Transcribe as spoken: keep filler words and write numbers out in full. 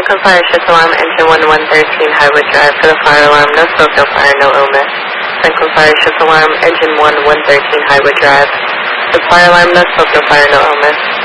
Franklin Fire Shift Alarm, Engine one one thirteen, Highwood Drive for the fire alarm, no smoke, no fire, no illness. Franklin Fire Shift Alarm, Engine one one thirteen, Highwood Drive. The fire alarm, no smoke, no fire, no illness.